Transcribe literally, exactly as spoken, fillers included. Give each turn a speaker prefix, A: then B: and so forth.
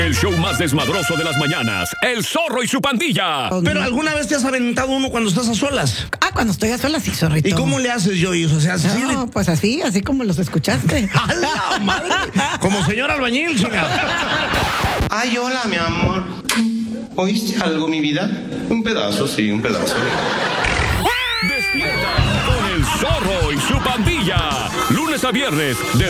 A: El show más desmadroso de las mañanas, El Zorro y su pandilla.
B: Pero ¿alguna vez te has aventado uno cuando estás a solas?
C: Ah, cuando estoy a solas, sí, zorrito.
B: ¿Y cómo le haces, Joey? O sea, así
C: No,
B: le...
C: pues así, así como los escuchaste.
B: ¡A la madre! Como señor albañil, chingada.
D: Ay, hola, mi amor. ¿Oíste algo, mi vida? Un pedazo, sí, un pedazo.
A: Despierta con El Zorro y su pandilla. Lunes a viernes de